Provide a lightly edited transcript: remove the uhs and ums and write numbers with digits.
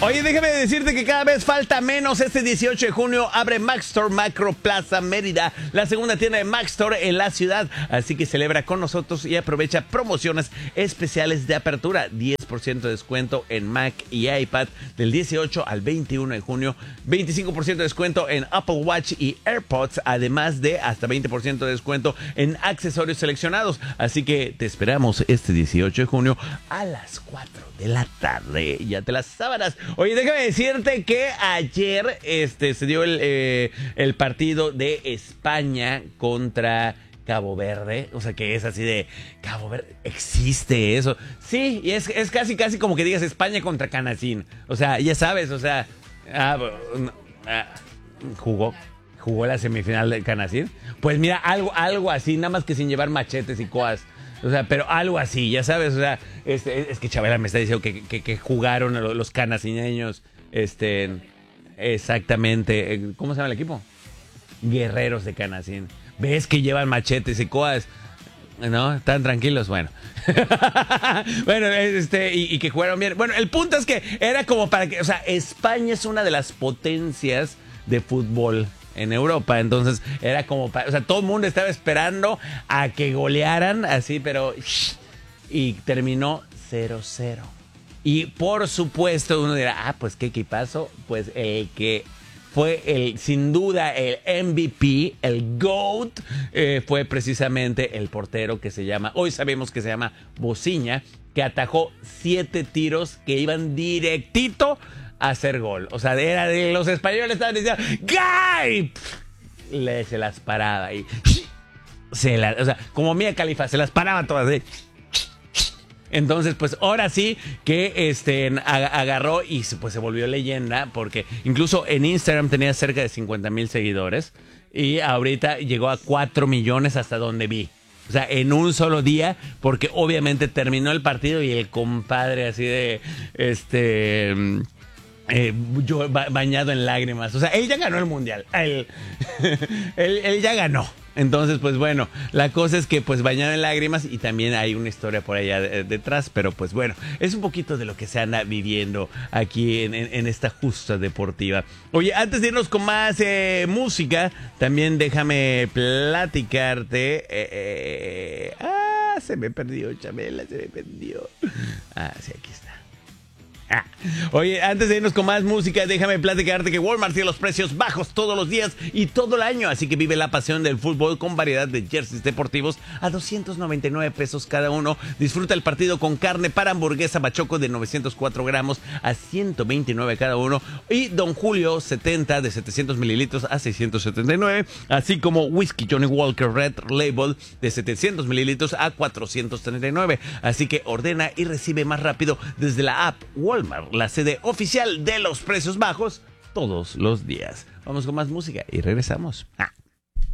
Oye, déjame decirte que cada vez falta menos. Este 18 de junio abre Mac Store Macro Plaza Mérida, la segunda tienda de Mac Store en la ciudad. Así que celebra con nosotros y aprovecha promociones especiales de apertura. 10% de descuento en Mac y iPad del 18 al 21 de junio. 25% de descuento en Apple Watch y AirPods, además de hasta 20% de descuento en accesorios seleccionados. Así que te esperamos este 18 de junio a las 4 de la tarde. Ya te las sábanas. Oye, déjame decirte que ayer se dio el partido de España contra Cabo Verde. O sea, que es así de Cabo Verde. ¿Existe eso? Sí, y es casi como que digas España contra Canacín. O sea, ya sabes, o sea, jugó la semifinal de Canacín. Pues mira, algo así, nada más que sin llevar machetes y coas. O sea, pero algo así, ya sabes, o sea, es que Chabela me está diciendo que jugaron los canacineños, exactamente, ¿cómo se llama el equipo? Guerreros de Canacín. ¿Ves que llevan machetes y coas? ¿No? ¿Están tranquilos? Bueno. Bueno, y que jugaron bien. Bueno, el punto es que era como para que, o sea, España es una de las potencias de fútbol en Europa, entonces era como o sea, todo el mundo estaba esperando a que golearan así, pero y terminó 0-0. Y por supuesto uno dirá, pues qué equipazo, pues el que fue sin duda el MVP, el GOAT, fue precisamente el portero que hoy sabemos que se llama Bociña, que atajó 7 tiros que iban directito a hacer gol. O sea, era de los españoles estaban diciendo ¡Gay! Se las paraba y o sea, como Mia Khalifa, se las paraba todas. Entonces, pues ahora sí que agarró y pues se volvió leyenda, porque incluso en Instagram tenía cerca de 50,000 seguidores y ahorita llegó a 4 millones hasta donde vi. O sea, en un solo día, porque obviamente terminó el partido y el compadre así de yo bañado en lágrimas. O sea, él ya ganó el mundial. Él ya ganó. Entonces, pues bueno, la cosa es que pues bañado en lágrimas y también hay una historia por allá detrás, pero pues bueno, es un poquito de lo que se anda viviendo aquí en esta justa deportiva. Oye, antes de irnos con más música, también déjame platicarte. Se me perdió, Chabela, se me perdió. Sí, aquí está. Oye, antes de irnos con más música, déjame platicarte que Walmart tiene los precios bajos todos los días y todo el año, así que vive la pasión del fútbol con variedad de jerseys deportivos a 299 pesos cada uno. Disfruta el partido con carne para hamburguesa Bachoco de 904 gramos a 129 cada uno y Don Julio 70 de 700 mililitros a 679, así como whisky Johnny Walker Red Label de 700 mililitros a 439. Así que ordena y recibe más rápido desde la app Walmart, la sede oficial de los precios bajos todos los días. Vamos con más música y regresamos.